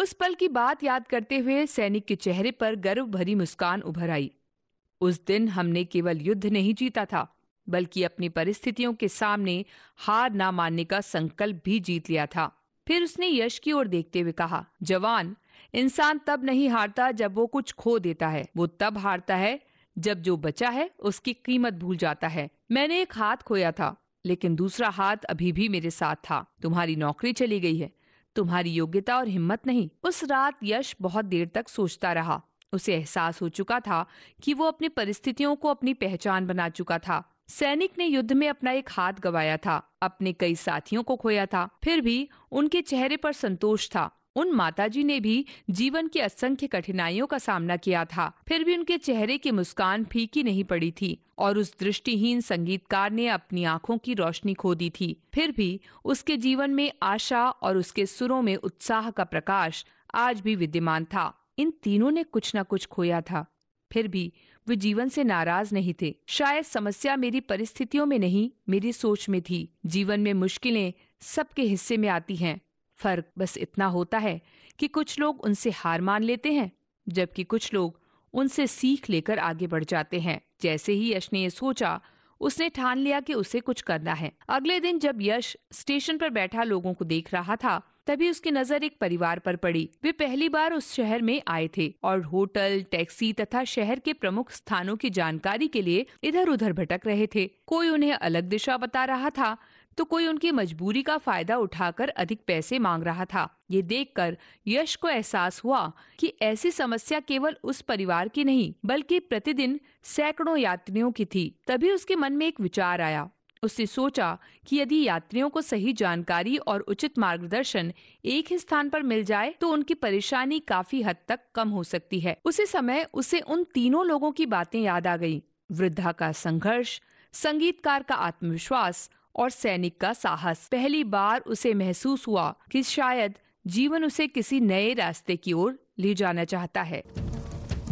उस पल की बात याद करते हुए सैनिक के चेहरे पर गर्व भरी मुस्कान उभर आई। उस दिन हमने केवल युद्ध नहीं जीता था, बल्कि अपनी परिस्थितियों के सामने हार ना मानने का संकल्प भी जीत लिया था। फिर उसने यश की ओर देखते हुए कहा, जवान, इंसान तब नहीं हारता जब वो कुछ खो देता है, वो तब हारता है जब जो बचा है उसकी कीमत भूल जाता है। मैंने एक हाथ खोया था, लेकिन दूसरा हाथ अभी भी मेरे साथ था। तुम्हारी नौकरी चली गई है, तुम्हारी योग्यता और हिम्मत नहीं। उस रात यश बहुत देर तक सोचता रहा। उसे एहसास हो चुका था कि वो अपनी परिस्थितियों को अपनी पहचान बना चुका था। सैनिक ने युद्ध में अपना एक हाथ गंवाया था, अपने कई साथियों को खोया था, फिर भी उनके चेहरे पर संतोष था। उन माताजी ने भी जीवन की असंख्य कठिनाइयों का सामना किया था, फिर भी उनके चेहरे की मुस्कान फीकी नहीं पड़ी थी। और उस दृष्टिहीन संगीतकार ने अपनी आंखों की रोशनी खो दी थी, फिर भी उसके जीवन में आशा और उसके सुरों में उत्साह का प्रकाश आज भी विद्यमान था। इन तीनों ने कुछ न कुछ खोया था, फिर भी वे जीवन से नाराज नहीं थे। शायद समस्या मेरी परिस्थितियों में नहीं, मेरी सोच में थी। जीवन में मुश्किलें सबके हिस्से में आती हैं, फर्क बस इतना होता है कि कुछ लोग उनसे हार मान लेते हैं, जबकि कुछ लोग उनसे सीख लेकर आगे बढ़ जाते हैं। जैसे ही यश ने ये सोचा, उसने ठान लिया कि उसे कुछ करना है। अगले दिन जब यश स्टेशन पर बैठा लोगों को देख रहा था, तभी उसकी नजर एक परिवार पर पड़ी। वे पहली बार उस शहर में आए थे और होटल, टैक्सी तथा शहर के प्रमुख स्थानों की जानकारी के लिए इधर उधर भटक रहे थे। कोई उन्हें अलग दिशा बता रहा था, तो कोई उनकी मजबूरी का फायदा उठाकर अधिक पैसे मांग रहा था। ये देखकर यश को एहसास हुआ कि ऐसी समस्या केवल उस परिवार की नहीं, बल्कि प्रतिदिन सैकड़ों यात्रियों की थी। तभी उसके मन में एक विचार आया। उसने सोचा कि यदि यात्रियों को सही जानकारी और उचित मार्गदर्शन एक ही स्थान पर मिल जाए, तो उनकी परेशानी काफी हद तक कम हो सकती है। उसी समय उसे उन तीनों लोगों की बातें याद आ गईं। वृद्धा का संघर्ष, संगीतकार का आत्मविश्वास और सैनिक का साहस। पहली बार उसे महसूस हुआ कि शायद जीवन उसे किसी नए रास्ते की ओर ले जाना चाहता है।